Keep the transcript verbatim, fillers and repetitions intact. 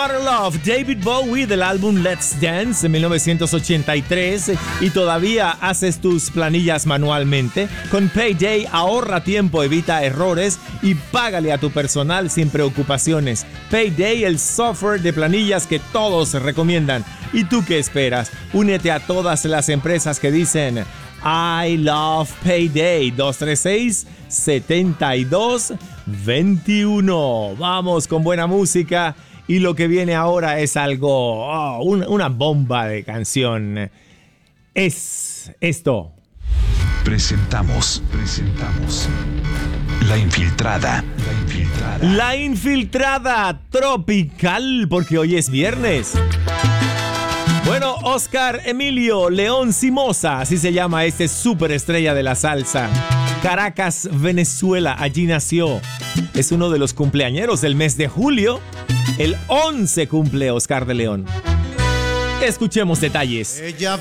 What a Love, David Bowie del álbum Let's Dance de mil novecientos ochenta y tres. ¿Y todavía haces tus planillas manualmente? Con Payday ahorra tiempo, evita errores y págale a tu personal sin preocupaciones. Payday, el software de planillas que todos recomiendan. ¿Y tú qué esperas? Únete a todas las empresas que dicen I love Payday. Dos tres seis, siete dos dos uno. Vamos con buena música. Y lo que viene ahora es algo, oh, una, una bomba de canción. Es esto. Presentamos, presentamos La Infiltrada. La Infiltrada. La Infiltrada tropical, porque hoy es viernes. Bueno, Oscar Emilio León Simosa, así se llama este superestrella de la salsa. Caracas, Venezuela, allí nació. Es uno de los cumpleañeros del mes de julio. El once cumple Oscar de León. Escuchemos detalles. Ella